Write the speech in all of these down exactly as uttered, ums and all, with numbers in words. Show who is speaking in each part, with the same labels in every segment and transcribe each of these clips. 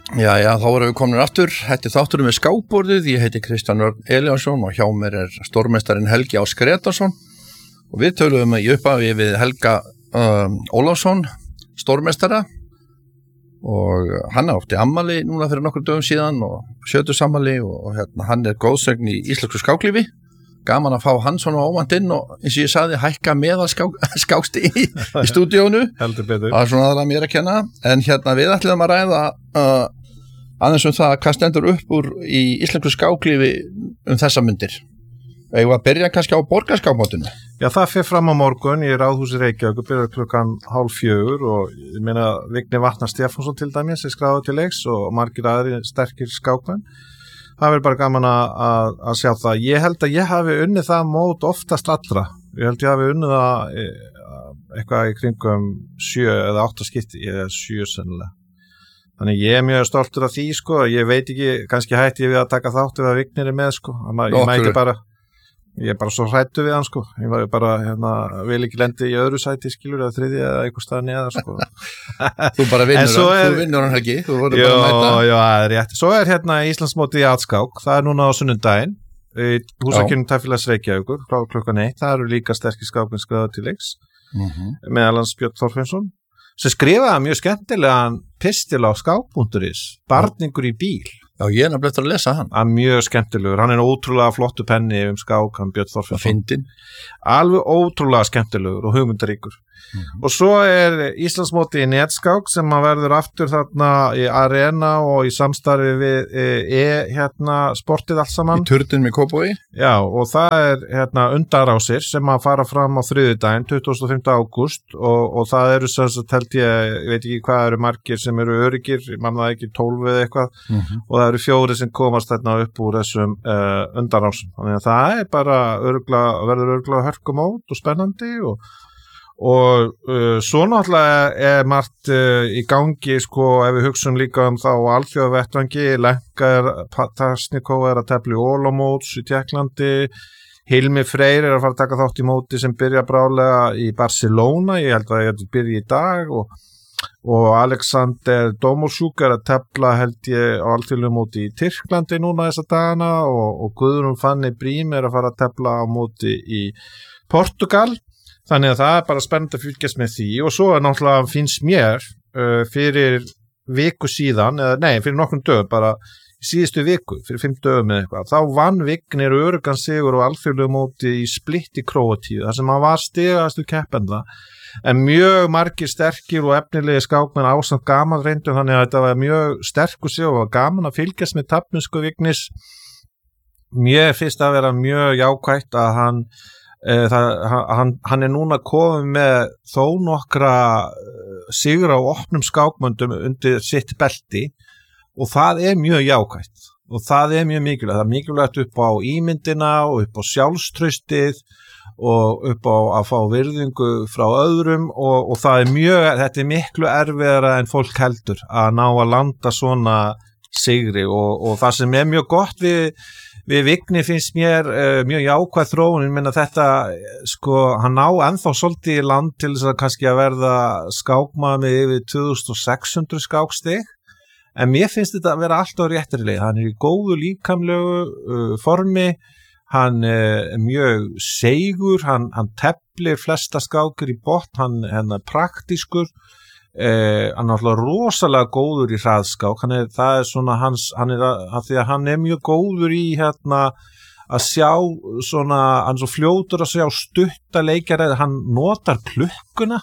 Speaker 1: Já, já, þá erum við komin aftur. Þetta er þátturinn með skákborðið. Ég heiti Kristján Örn Elíasson og hjá mér er stórmeistarinn Helgi Ás Grétarsson. Og við töluðum í upphafi við Helga um, Ólafsson, stórmeistara. Og hann átti ammali núna fyrir nokkur dögum síðan og sjötugsafmæli og hérna, hann er góðsegn í íslensku skáklífi. Gaman að fá hann svona óvænt inn og eins og ég sagði hækka meðal skák, skáksti í, í stúdíónu.
Speaker 2: Heldur betur.
Speaker 1: Það er svona aðra mér að kenna. En hérna við ætlum að ræða uh, aðeins um það hvað stendur upp úr í íslensku skáklífi um þessa myndir. Eigum við að byrja kannski á borgarskákmótinu?
Speaker 2: Já, það fer fram á morgun í Ráðhúsi Reykjavík og byrjar klukkan hálf fjögur og ég meina Vigni Vatnar Stefánsson til dæmis er skráður til leiks og margir aðrir sterkir skákmenn. Það verður bara gaman að, að, að sjá það. Ég held að ég hafi unnið það mót oftast allra. Ég held ég hafi unnið það eitthvað í kringum sjö eða átta skipti, eða sjö sennilega. Þannig ég er mjög stoltur af því, sko. Ég veit ekki, kannski hætti ég við að taka þátt ef að Vignir er með, sko. Ég mæti bara, ég er bara svo hrættu við hann, sko. Ég var bara, hérna, vil ekki lendi í öðru sæti, skilur, eða þriðja eða eitthvað staðar neðar, sko.
Speaker 1: Þú bara vinnur hann,
Speaker 2: er,
Speaker 1: þú vinnur hann ekki, þú voru
Speaker 2: já,
Speaker 1: bara að mæta.
Speaker 2: Já, það er rétt. Svo er hérna Íslandsmótið í atskák, það er núna á sunnudaginn, í húsakynum Tæfélags Reykjavíkur, frá klukkan eitt, það eru líka sterkir skákmenn skráðir til leiks, mm-hmm. meðal annars Björn Þorfinnsson, sem skrifaði mjög skemmtilegan pistil á skák punktur is, barningur í bíl.
Speaker 1: Já, ég er nefnilega eftir að lesa hann.
Speaker 2: Hann er mjög skemmtilegur, hann er ótrúlega flottu penni um skák, hann Björn Þorfinnsson.
Speaker 1: Fyndinn.
Speaker 2: Alveg ótrúlega skemmtilegur og hugmyndaríkur. Mm-hmm. Og svo er Íslandsmótið í netskák sem að verður aftur þarna í Arena og í samstarfi við e, e hérna sportið allt saman.
Speaker 1: Í turninn með Kópavogi.
Speaker 2: Já, og það er hérna undanrásir sem að fara fram á þriðjudaginn, tuttugasta og fimmta ágúst og, og það eru sem sagt held ég, ég veit ekki hvað eru margir sem eru öryggir, ég man það ekki tólf eða eitthvað, mm-hmm. og það eru fjóri sem komast þarna upp úr þessum uh, undanrásum. Þannig að það er bara örgla, verður örgla hörkumót og spennandi og Og uh, svo náttúrulega er margt uh, í gangi, sko, ef við hugsun líka um þá alþjóðavettvangi, Lenka er, Tasnikov er að tefla í Olomouc í Tékklandi, Hilmi Freyr er að fara að taka þátt í móti sem byrja brálega í Barcelona, ég held að það byrja í dag, og, og Alexander Domosjúk er að tefla held ég á alþjóðlegu móti í Tyrklandi núna þessa dagana, og, og Guðrún Fanny Brím er að fara að tefla á móti í Portugal. Þannig að það er bara spennandi að fylgjast með því og svo er náttúrulega finnst mér uh, fyrir viku síðan, eða nei, fyrir nokkrum dögum, bara í síðustu viku, fyrir fimm dögum eða eitthvað, þá vann Vignir öruggan sigur og alþjóðlegu móti í Split í Króatíu, þar sem hann var stigastu keppenda, en mjög margir sterkir og efnilegi skákmenn ásamt gaman reyndum, þannig að þetta var mjög sterkur sigur og gaman að fylgjast með taflmennsku Vignis. Mér finnst að vera mjög jákvætt að hann Það, hann, hann er núna komið með þó nokkra sigra á opnum skákmöndum undir sitt belti og það er mjög jákvætt og það er mjög mikilvægt. Það er mikilvægt upp á ímyndina og upp á sjálfstraustið og upp á að fá virðingu frá öðrum og, og það er mjög, þetta er miklu erfiðara en fólk heldur að ná að landa svona sigri og, og það sem er mjög gott við Við Vigni finnst mér uh, mjög jákvæð þróun, ég meina þetta, sko, hann á ennþá svolítið í land til þess að kannski að verða skákmaður með yfir tvö þúsund sex hundruð skákstig, en mér finnst þetta að vera alltaf réttri leið, hann er í góðu líkamlegu uh, formi, hann er mjög seigur, hann, hann teflir flesta skákur í botn, hann, hann er praktískur, Eh, hann er alltaf rosalega góður í hraðskák, hann er, það er svona hans, hann er að, að því að hann er mjög góður í hérna að sjá svona, hann er svo fljótur að sjá stutta leikjaræði, hann notar klukkuna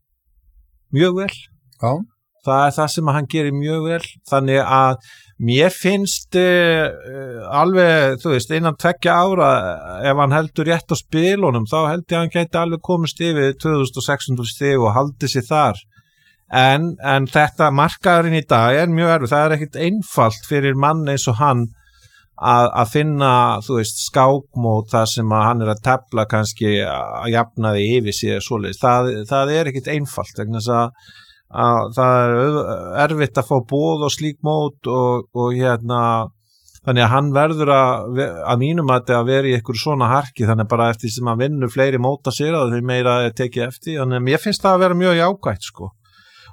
Speaker 2: mjög vel,
Speaker 1: já.
Speaker 2: Það er það sem hann gerir mjög vel, þannig að mér finnst uh, alveg, þú veist, innan tveggja ára ef hann heldur rétt á spilunum þá held ég að hann gæti alveg komist yfir tvö þúsund sex hundruð stig og haldið sér þar. En, en þetta markaðurinn í dag er mjög erfið, það er ekkit einfalt fyrir mann eins og hann að, að finna, þú veist, skákmót þar sem að hann er að tefla kannski að jafna því yfir sér svoleiðis, það, það er ekkit einfalt, vegna þess að, að það er erfitt að fá boð og slík mót og, og hérna, þannig að hann verður að, að mínum að þetta að vera í einhverju svona harki, þannig bara eftir sem að vinnur fleiri móta sér að þau meira tekið eftir, þannig að mér finnst það að vera mjög jákvætt, sko.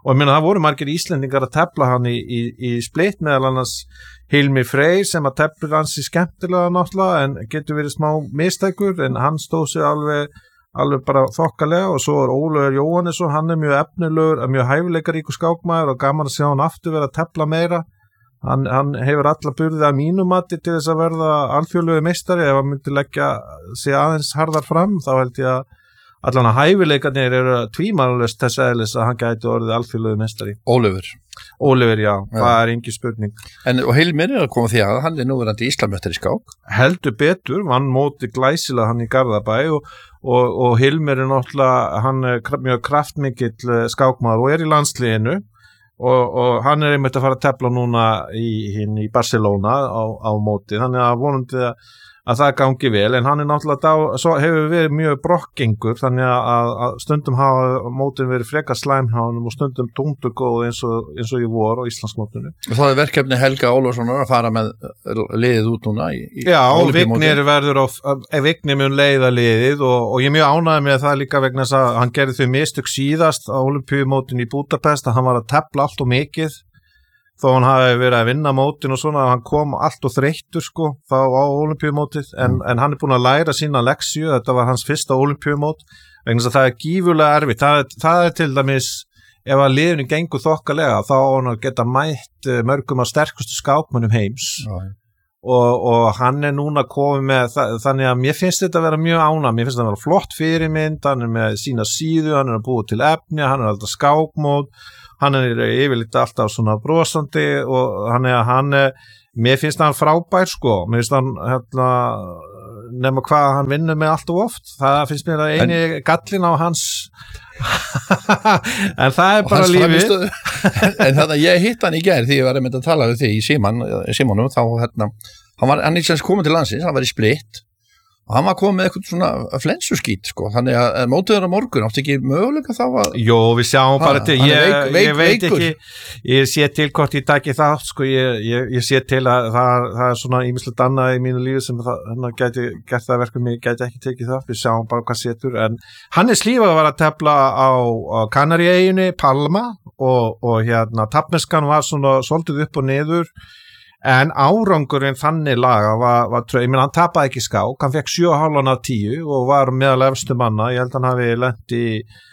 Speaker 2: og ég meina það voru margir Íslendingar að tefla hann í, í, í split meðal annars Hilmi Freyr sem að tefla hans í skemmtilega náttúrulega en getur verið smá mistækur en hann stóð sig alveg alveg bara þokkalega og svo er Ólafur Jóhannesson, hann er mjög efnilegur, mjög hæfileikaríkur skákmaður og gaman að sjá hann aftur vera að tefla meira. Hann, hann hefur alla burði að mínu mati til þess að verða alþjóðlegu meistari ef hann myndi leggja sig aðeins harðar fram, þá held ég að allan að hæfileikarnir eru tvímælalaust þess eðlis að hann gæti orðið alþjóðlegu meistari.
Speaker 1: Ólafur.
Speaker 2: Ólafur, já,
Speaker 1: já,
Speaker 2: það er engin spurning.
Speaker 1: En og Hilmir er að koma því að hann er núverandi Íslandsmeistari í skák.
Speaker 2: Heldur betur, hann móti glæsilega hann í Garðabæ og, og, og Hilmir er náttúrulega, hann er mjög kraftmikill skákmaður og er í landsliðinu og, og hann er einmitt að fara að tefla núna í, hinn í Barcelona á, á móti, þannig að vonandi að að það gangi vel, en hann er náttúrulega dá, svo hefur verið mjög brokkgengur þannig að, að stundum hafa mótin verið frekar slæmhánum og stundum tungturgóð eins og, eins og ég vor á Íslandsmótinu.
Speaker 1: Það er verkefni Helga Ólafssonar að fara með liðið út núna í, í
Speaker 2: Já, Vignir verður á, Vignir mun leiða liðið og, og ég er mjög ánægður með það líka vegna þess að hann gerði þau mistök síðast á Ólympíumótinu í Budapest að hann var að tefla allt og mikið þó hann hafi verið að vinna mótin og svona, hann kom allt og þreyttur sko, þá á Ólympíumótið, en, mm. en hann er búin að læra sína leksju, þetta var hans fyrsta Ólympíumót, vegna þess að það er gífurlega erfitt, það er, það er til dæmis, ef að liðinu gengur þokkalega, þá á hann að geta mætt mörgum af sterkustu skákmönnum heims, mm. og, og hann er núna komið með, það, þannig að mér finnst þetta að vera mjög ánægð, mér finnst þetta að vera flott fyrirmynd, hann er með sína síðu, hann er að búa til efni, hann er alltaf skákmót, hann er yfirleitt alltaf svona brosandi og hann er, hann er, mér finnst hann frábær sko, mér finnst hann hérna, nema hvað hann vinnur með allt og oft, það finnst mér að eini en, gallin á hans en það er bara lífið
Speaker 1: en þannig að ég hitt hann í gær því ég var að mynda að tala við þig í síman, símanum, þá hérna, hann var hann ekki komið til landsins, hann var í Split og hann var komið með eitthvað svona flensuskít sko, þannig að mótiður á morgun átti ekki möguleika þá að
Speaker 2: Jó, við sjáum bara til, ég,
Speaker 1: veik, veik,
Speaker 2: ég veit
Speaker 1: veikur.
Speaker 2: ekki ég sé til hvort ég taki það sko, ég, ég, ég sé til að það, það er svona ýmislegt annað í mínu lífi sem það, hann gæti gert það verkum, ég gæti ekki tekið það, við sjáum bara hvað setur, en hann er slífað að vera að tefla á, á Kanaríeyjunni, Palma og, og hérna, tafneskan var svona svolítið upp og niður en árangurinn þannig laga var, var tröð, ég meina hann tapaði ekki skák, hann fekk sjö og hálfan af tíu og var meðal efstu manna, ég held hann hafi lent í,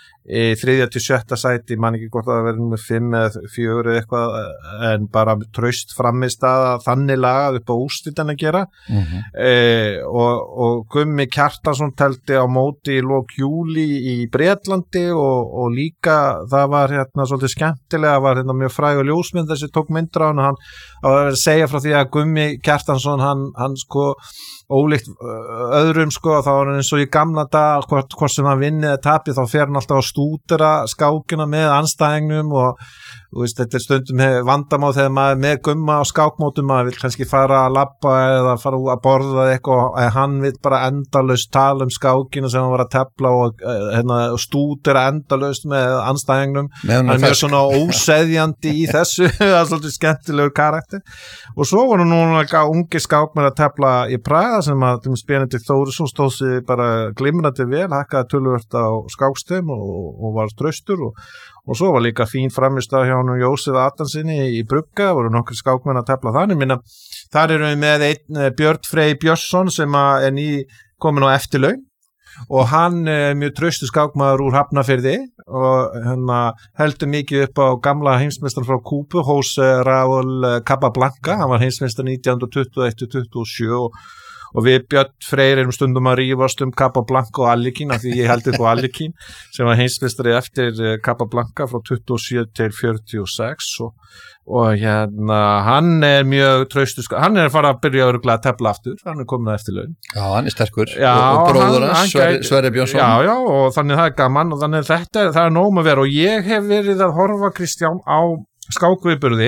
Speaker 2: í þriðja til sjötta sæti, man ekki hvort að það verið með fimm eða fjögur eða eitthvað, en bara traust framist að þannig lagað upp á úrslitin að gera mm-hmm. e, og, og Gummi Kjartansson teldi á móti í lok júlí í Bretlandi og, og líka það var hérna svolítið skemmtilega, var hérna mjög fræg og ljósmynd þessi tók myndir á hann og hann að segja frá því að Gummi Kjartansson hann, hann sko ólíkt öðrum sko, þá var hann eins og í gamla dag, hvort, hvort sem hann vinni eða tapi, þá fer hann alltaf að stúdera skákina með anstæðingnum og þú veist, þetta er stundum vandamál þegar maður með Gumma á skákmótum, maður vil kannski fara að labba eða fara að borða eitthvað, en hann vil bara endalaust tala um skákina sem hann var að tefla og hérna, stúdera endalaust með anstæðingnum, hann er mjög svona óseðjandi í þessu, það er svolítið skemmtilegur karakter, og svo voru núna ungi skákmenn að tefla í Praga sem að Benedikt Þórisson stóð sig bara glimrandi vel, hakkaði töluvert á skákstöðum og, og var traustur og og svo var líka fín framistað hjá hann Jósef Atansinni í Brugga, voru nokkri skákmenn að tefla þannig, minna, þar erum við með einn Björn Frey Björnsson sem er ný komin á eftirlaun og hann er mjög traustu skákmaður úr Hafnarfirði og hérna heldur mikið upp á gamla heimsmeistar frá Kúbu, José Raúl Capablanca, hann var heimsmeistar nítján hundruð tuttugu og eitt til tuttugu og sjö og og við Björn Freyr erum stundum að rífast um Capablanca og Allikín af því ég held upp á Allikín sem var heimsmeistari eftir Capablanca frá tuttugu og sjö til fjörutíu og sex og, og hérna hann er mjög traustu, hann er að fara að byrja örugglega að tefla aftur, hann er komin að eftirlaun
Speaker 1: Já, hann er sterkur
Speaker 2: já,
Speaker 1: og, og bróður hans,
Speaker 2: hann,
Speaker 1: Sverri, Sverri Björnsson
Speaker 2: Já, já, og þannig það er gaman og þannig þetta, það er nóg með vera og ég hef verið að horfa Kristján á skákviðburði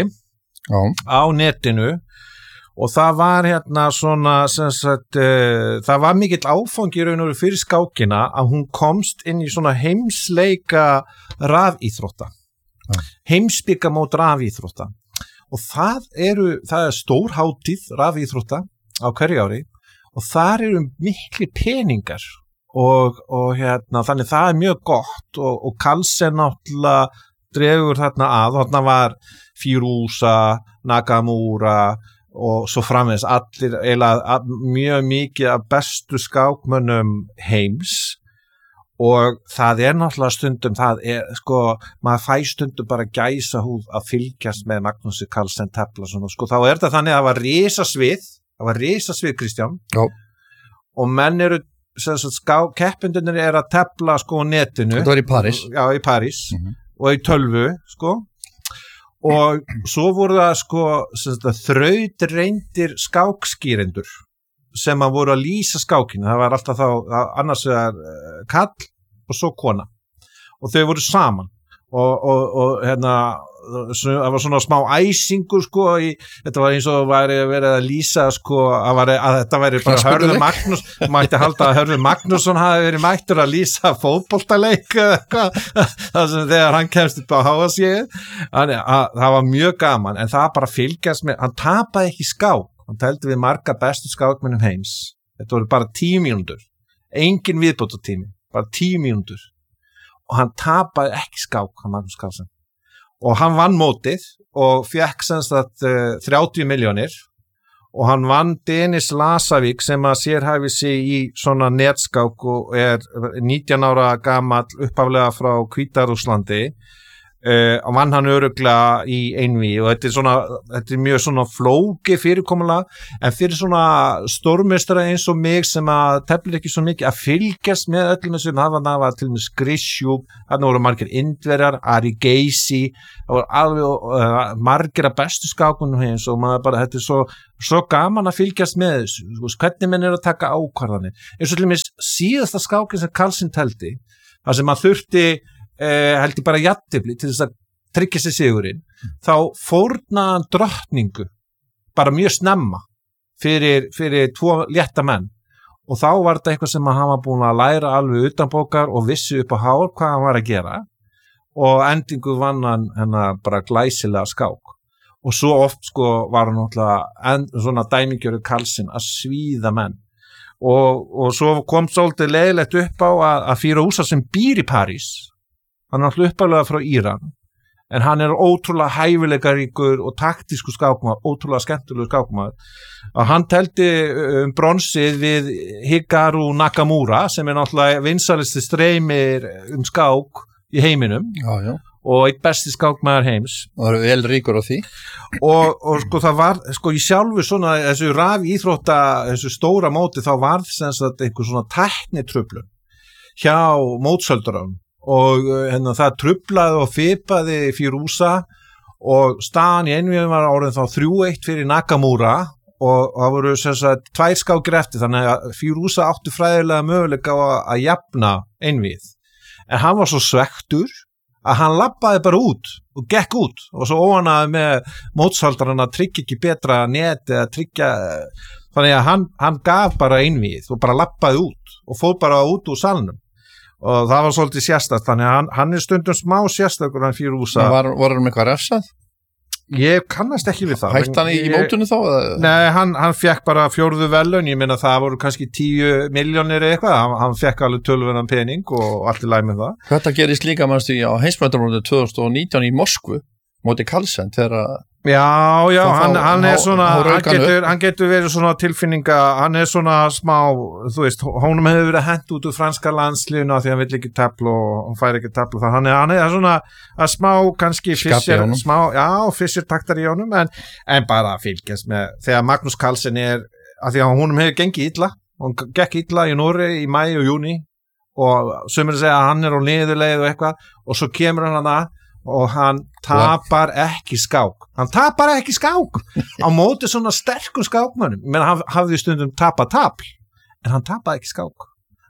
Speaker 2: á netinu og það var hérna svona sem sagt, uh, það var mikill áfangi í raun og veru fyrir skákina að hún komst inn í svona heimsleika rafíþrótta ja. heimsbyggamót rafíþrótta og það eru, það er stór hátíð rafíþrótta á hverju ári og þar eru mikli peningar og, og hérna þannig það er mjög gott og, og Karlsen náttúrulega dregur þarna að, þarna var Firouzja, Nakamura og svo framvegis allir eiginlega mjög mikið af bestu skákmönnum heims og það er náttúrulega stundum, það er sko, maður fæ stundum bara gæsahúð að fylgjast með Magnúsi Carlsen Teflason og sko þá er það þannig að það var risasvið, það var risasvið Kristján
Speaker 1: Já.
Speaker 2: Og menn eru, keppendunir er að tefla sko á netinu.
Speaker 1: Það var í París.
Speaker 2: Já, í París
Speaker 1: mm-hmm.
Speaker 2: og í tölvu sko. Og svo voru það sko þrautreyndir skákskýrendur sem að voru að lýsa skákinu. Það var alltaf þá annars vegar kall og svo kona. Og þau voru saman. Og, og, og hérna, það var svona smá æsingur sko. Í, þetta var eins og væri verið að lýsa sko að, var, að þetta væri bara Hörður Magnús. Mætti halda að Hörður Magnússon hafi verið mættur að lýsa fótboltaleik eða eitthvað. Það sem þegar hann kemst upp á H S G. Þannig að það var mjög gaman en það bara fylgjast með, hann tapaði ekki skák. Hann teldi við marga bestu skákmennum heims. Þetta voru bara tíu mínútur. Engin viðbótartími, bara tíu mínútur. Og hann tapaði ekki skák, hann Magnús Carlsen. Og hann vann mótið og fekk semst að uh, þrjátíu milljónir og hann vann Denis Lasavík sem að sérhæfi sig í svona netskák og er nítján ára gamall upphaflega frá Hvíta-Rússlandi uh, og vann hann örugglega í einvígi og þetta er svona, þetta er mjög svona flóki fyrirkomulega en fyrir svona stórmeistara eins og mig sem að teflir ekki svo mikið að fylgjast með öllum þessum, það var til og með Grisjúk, þarna voru margir Indverjar, Ari Geisi, það voru alveg uh, margir að bestu skákunum hins og maður bara, þetta er svo, svo gaman að fylgjast með þessu, hvernig menn er að taka ákvarðanir, eins og til og með síðasta skákin sem Carlsen teldi, það sem maður þurfti Eh, held ég bara jafntefli til þess að tryggja sig sigurinn mm. þá fórnaði hann drottningu bara mjög snemma fyrir, fyrir tvo létta menn og þá var þetta eitthvað sem hann var búin að læra alveg utanbókar og vissi upp á hár hvað hann var að gera og endingu vann hann hennar bara glæsilega skák og svo oft sko var hann náttúrulega svona dæmingjöru Carlsen að svíða menn og, og svo kom svolítið leiðilegt upp á að, að Firouzja sem býr í París hann er alltaf uppalega frá Íran en hann er ótrúlega hæfileikaríkur og taktísku skákmaður, ótrúlega skemmtilegur skákmaður og hann teldi um bronsið við Hikaru Nakamura sem er náttúrulega vinsalisti streymir um skák í heiminum
Speaker 1: já, já.
Speaker 2: Og einn besti skákmaður heims
Speaker 1: og það er vel ríkur á því
Speaker 2: og, og sko það var, sko ég sjálfur svona þessu raf íþrótta, þessu stóra móti þá var þess að einhver svona tæknitruflun hjá mótsöldurum og hérna það truflaði og fipaði Firouzja og staðan í einvíum var orðin þá þrjú eitt fyrir Nakamura og það voru sem sagt tvær skákir eftir þannig að Firouzja átti fræðilega möguleika á að jafna einvíð en hann var svo svektur að hann labbaði bara út og gekk út og svo óanaði með mótshaldarinn að tryggja ekki betra net eða tryggja þannig að hann, hann gaf bara einvíð og bara labbaði út og fór bara út úr salnum og það var svolítið sérstakt þannig að hann, hann er stundum smá sérstakur hann Firouzja.
Speaker 1: Var, var hann með eitthvað refsað?
Speaker 2: Ég kannast ekki við það.
Speaker 1: Hætti hann í, í mótunni þá?
Speaker 2: Nei, hann, hann fekk bara fjórðu verðlaun, ég meina það voru kannski tíu milljónir eitthvað, hann, hann fekk alveg tölvunnan pening og allt í lagi með það.
Speaker 1: Þetta gerist líka mannstu á heimsmeistaramótinu tvö þúsund og nítján í Moskvu móti Carlsen þegar
Speaker 2: Já, já,
Speaker 1: þá,
Speaker 2: hann, hann er svona,
Speaker 1: hann,
Speaker 2: hann, getur, hann getur verið svona tilfinninga, hann er svona smá, þú veist, honum hefur verið hent út úr franska landsliðuna því hann vill ekki tefla og hann fær ekki tefla það, hann er, hann er svona að smá kannski fissir, smá, já, fissir taktar í honum, en, en bara fylgjast með, þegar Magnús Carlsen er, að því að honum hefur gengið illa, hann gekk illa í Nóri í mæ og júni og sumir segja að hann er á niðurleið og eitthvað og svo kemur hann að og hann tapar ekki skák hann tapar ekki skák á móti svona sterkum skákmönnum menn hann hafði stundum tapað tapl en hann tapaði ekki skák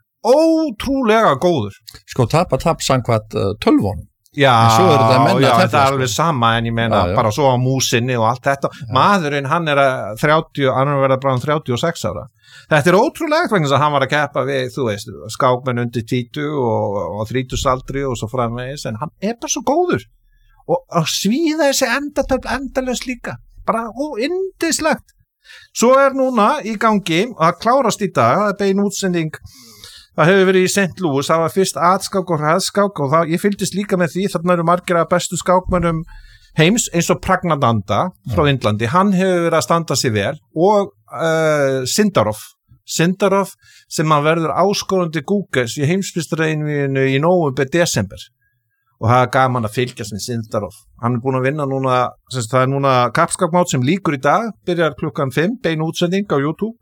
Speaker 2: ótrúlega góður
Speaker 1: sko tapað tapl samkvæmt uh, tölvunum
Speaker 2: já, já
Speaker 1: þetta
Speaker 2: er alveg sama en ég meina já, bara svo á músinni og allt þetta já. Maðurinn hann er að þrjátíu hann er að vera bara þrjátíu og sex ára þetta er ótrúlega vegna þess að hann var að keppa við þú veist, skákmenn undir tvítugu og, og þrítugsaldri og svo framvegis en hann er bara svo góður og að svíða þessi endatöfl endalaust líka bara ó, indislegt svo er núna í gangi að klárast í dag það er bein útsending það hefur verið í Saint Louis, það var fyrst atskák og hraðskák og það, ég fylgdist líka með því, þarna eru margir af bestu skákmönnum heims eins og Pragnananda frá Indlandi, hann hefur verið að standa sig vel og uh, Sindarov Sindarov sem að verður áskorandi Guges í heimsmeistaratitilinn í nóvember desember og það er gaman að fylgjast með Sindarov hann er búin að vinna núna semst, það er núna kappskákmót sem líkur í dag byrjar klukkan fimm, bein útsending á YouTube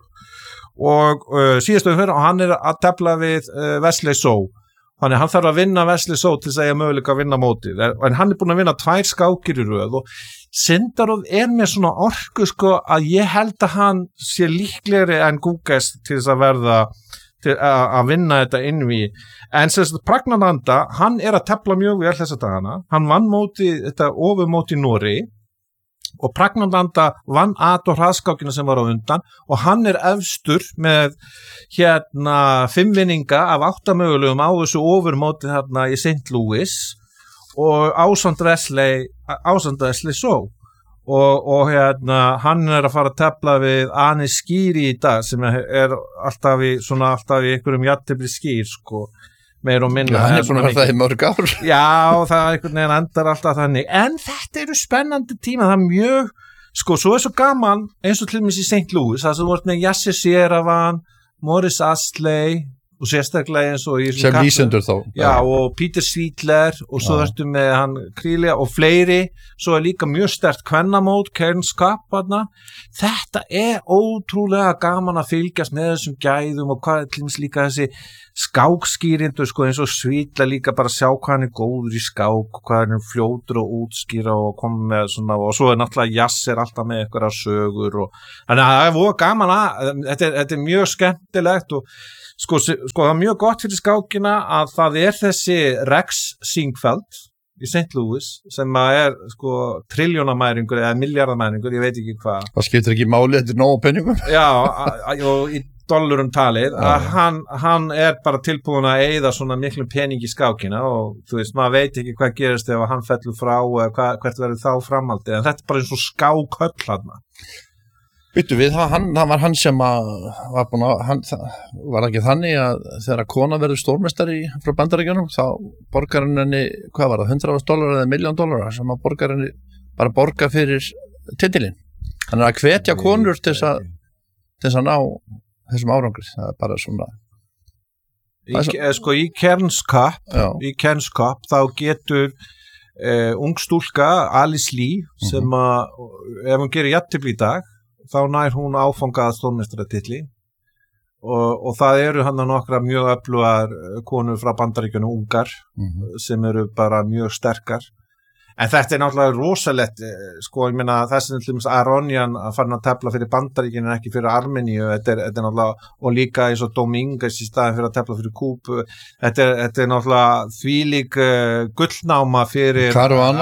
Speaker 2: og uh, síðastu fyrir og hann er að tefla við uh, Wesley So þannig hann þarf að vinna Wesley So til þess að eiga möguleika að vinna mótið en hann er búin að vinna tvær skákir í röð og Sindarov er með svona orku sko að ég held að hann sé líklegri en Guges til þess að verða til að vinna þetta innví en sem sagt Pragnananda hann er að tefla mjög vel þessa dagana hann vann móti, þetta ofurmóti í Noregi og Pragnananda vann at og hraðskákina sem var á undan og hann er efstur með hérna fimm vinninga af átta mögulegum á þessu ofurmóti hérna í Saint Louis og ásamt Wesley ásamt Wesley So og, og hérna hann er að fara að tefla við Anis Skiri í dag sem er alltaf í svona alltaf í einhverjum jafntefli skýr sko meir og minna.
Speaker 1: Já, hann er búin að vera það í mörg ár.
Speaker 2: Já, það er einhvern veginn endar alltaf þannig. En þetta eru spennandi tíma, það er mjög, sko, svo er svo gaman eins og til dæmis í Saint Louis, það sem voru með Yasser Seiravan, Morris Astley og sérstaklega eins og í
Speaker 1: sem lýsendur þó.
Speaker 2: Já, og Peter Svidler og svo ertu með hann Krília og fleiri, svo er líka mjög sterkt kvennamót, Cairns Cup þarna. Þetta er ótrúlega gaman að fylgjast með þessum gæðum og hvað er til dæmis líka þessi skákskýrindur sko eins og Svidler líka bara sjá hvað hann er góður í skák hvað hann er fljótur og útskýra og koma með svona og svo er náttúrulega Yasser alltaf með eitthvað sögur og þannig að það er voru gaman að þetta er, þetta er mjög skemmtilegt og sko, sko það er mjög gott fyrir skákina að það er þessi Rex Singfeld í Saint Louis sem að er sko triljónamæringur eða miljardamæringur, ég veit ekki hvað
Speaker 1: það skiptir ekki máli, þetta er nóg penningum
Speaker 2: já, og í dollarum talið að hann, hann er bara tilbúin að eyða svona miklu pening í skákina og þú veist, maður veit ekki hvað gerist ef hann fellur frá eða hvað, hvert verður þá framhaldið en þetta er bara eins og skákhöll hann
Speaker 1: Byttu við, hann, hann var hann sem að var búin að, hann, það, var ekki þannig að þegar kona verður stórmeistari frá Bandaríkjunum, þá borgar henni, hvað var það, hundrað dólar eða miljón dólar sem að borgar henni bara borga fyrir titilinn. Hann er að hvetja konur til þess að, til þess að ná þessum árangri, það er bara svona.
Speaker 2: Í, svo, sko í Cairns Cup, já. í Cairns Cup þá getur uh, ung stúlka, Alice Lee, sem mm-hmm. að, ef hún gerir jafntefli í dag, þá nær hún áfangað stórmeistaratitli og, og það eru hann að nokkra mjög öflugar konur frá Bandaríkjunum ungar mm-hmm. sem eru bara mjög sterkar en þetta er náttúrulega rosalegt sko, ég meina þessi til dæmis Aronian að fara að tefla fyrir Bandaríkjunum en ekki fyrir Armeníu, þetta er, þetta er náttúrulega og líka eins og Dominguez í staðin fyrir að tefla fyrir Kúbu, þetta er, þetta er náttúrulega þvílík uh, gullnáma fyrir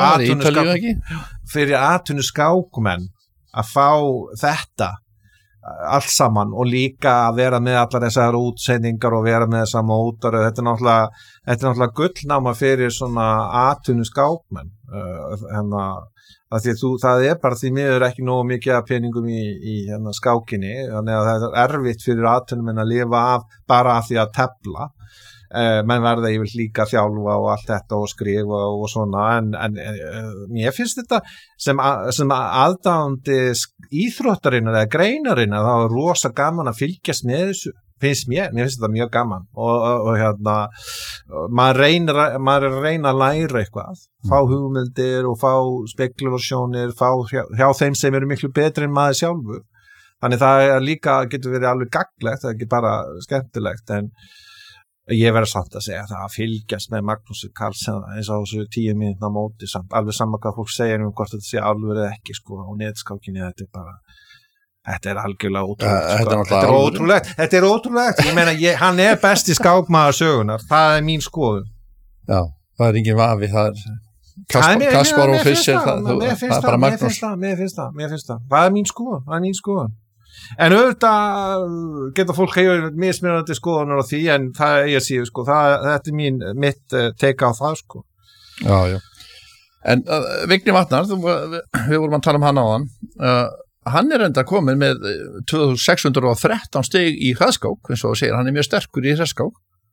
Speaker 2: fyrir atvinnu skákumenn að fá þetta allt saman og líka að vera með allar þessar útsendingar og vera með þessar mótar þetta er náttúrulega, þetta er náttúrulega gullnáma fyrir svona atvinnu skákmenn uh, hérna, að því að þú, það er bara því miður ekki nógu mikið af peningum í, í hérna, skákinni þannig að það er erfitt fyrir atvinnumenn að lifa af, bara af því að tefla Uh, menn verða ég vil líka þjálfa og allt þetta og skrifa og svona en, en uh, mér finnst þetta sem, að, sem aðdáandi íþróttarinnar eða greinarinnar þá er rosa gaman að fylgjast með þessu finnst mér, mér finnst þetta mjög gaman og, og, og hérna maður reynir, maður er að reyna að læra eitthvað fá hugmyndir og fá spekularsjónir fá hjá, hjá þeim sem eru miklu betri en maður sjálfur þannig það er líka getur verið alveg gagnlegt, það er ekki bara skemmtilegt en ég verður samt að segja það að fylgjast með Magnúsi Carlsen eins og þessu tíu mínútna móti samt, alveg saman hvað fólk segir um hvort þetta sé alveg eða ekki sko á netskákinni, þetta er bara þetta er algjörlega ótrúlegt uh, sko. þetta er ótrúlegt, þetta er ótrúlegt ég meina, ég, hann er besti skákmaður sögunar það er mín skoðun
Speaker 1: Já, það er engin vafi, það er Kaspar, Kaspar og Fischer það, það, það, það er bara Magnús
Speaker 2: mér finnst það, mér finnst það, það er mín skoðun það er mín skoðun En auðvitað geta fólk hefur mismunandi skoðunar á því en það er ég síðu sko, það, þetta er mín, mitt uh, teika á það sko.
Speaker 1: Já, já. En uh, Vigni Vatnar, þú, við, við vorum að tala um hann á hann, uh, hann er enda komin með tvö þúsund sex hundruð og þrettán stig í hraðskák, eins og segir, hann er mjög sterkur í hraðskák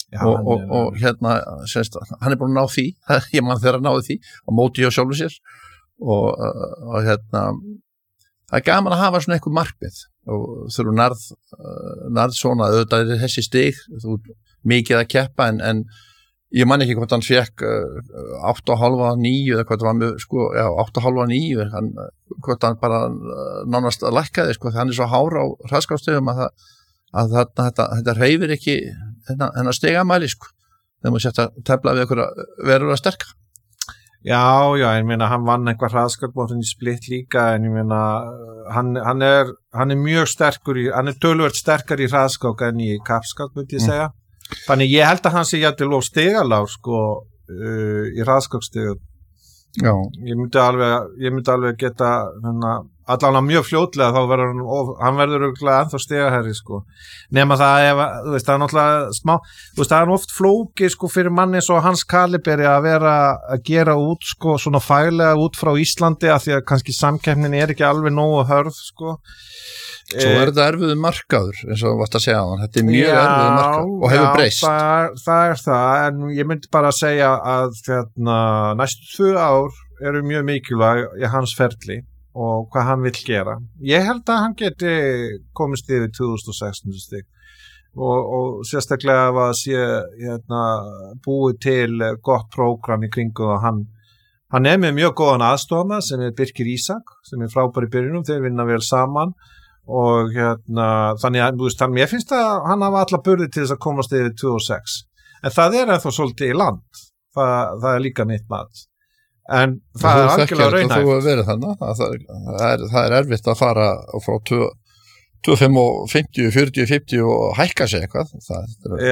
Speaker 2: Já,
Speaker 1: og,
Speaker 2: hann
Speaker 1: og,
Speaker 2: er-
Speaker 1: og hérna semst, hann er búin að ná því ég man þegar að náði því og móti hjá sjálfu sér og, uh, og hérna það er gaman að hafa svona eitthvað markmið og þú nærð uh, nærð svona, auðvitað er þessi stig þú mikið að keppa en, en ég man ekki hvort hann fekk uh, átta og hálfa níu eða hvort það var með sko, já, átta og hálfa níu hann, hvort hann bara uh, nánast lækkaði sko, þannig hann er svo hár á hraðskástegum að það að þetta, þetta, þetta reyfir ekki hennar stigamæli sko þegar maður setja að tefla við einhverja verulega sterka.
Speaker 2: Já, já, ég meina hann vann einhver hraðskakmótin í Split líka en ég meina hann, hann, er, hann er mjög sterkur í, hann er töluvert sterkar í hraðskák en í kappskák myndi ég segja. Mm. Þannig ég held að hann sé jættil of stigalár sko uh, í hraðskákstigum.
Speaker 1: Já.
Speaker 2: Ég myndi alveg, ég myndi alveg geta hérna, allan mjög fljótlega þá verður hann, of, hann verður örugglega ennþá stigaherri sko. Nema það ef, þú veist, það er náttúrulega smá, þú veist, það er oft flóki sko fyrir manni eins og hans kaliberi að vera að gera út sko svona faglega út frá Íslandi af því að kannski samkeppnin er ekki alveg nógu hörð sko.
Speaker 1: Svo er þetta erfiðu markaður eins og varst að segja hann, þetta er mjög já, erfiðu markaður og hefur
Speaker 2: já,
Speaker 1: breyst.
Speaker 2: Það, það er það, en ég myndi bara að segja að hérna, næstu tvö ár eru mjög mikilvæg í hans ferli og hvað hann vill gera. Ég held að hann geti komist yfir tvö þúsund og sextán stig og, og sérstaklega ef að sé hérna, búið til gott prógram í kringu og hann, hann er með mjög góðan aðstofna sem er Birkir Ísak sem er frábær í byrjunum, þeir vinna vel saman og hérna, þannig að þú veist, hann, ég finnst að hann hafa alla burði til þess að komast yfir tvö þúsund og sex en það er ennþá svolítið í land það, það er líka mitt mat en það, það er algjörlega raunhæft
Speaker 1: þú hefur verið þannig það, það, er, það er erfitt að fara frá tvö fimm og fimmtíu, fjörutíu, fimmtíu og hækka sig eitthvað það er